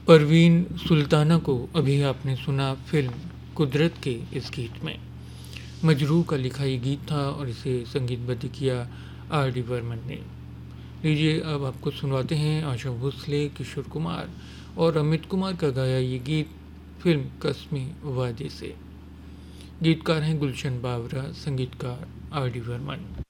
परवीन सुल्ताना को अभी आपने सुना फिल्म कुदरत के इस गीत में। मजरूह का लिखा ये गीत था और इसे संगीतबद्ध किया आर डी बर्मन ने। लीजिए अब आपको सुनवाते हैं आशा भोसले, किशोर कुमार और अमित कुमार का गाया ये गीत फिल्म कस्मे वादे से। गीतकार हैं गुलशन बावरा, संगीतकार आर डी बर्मन।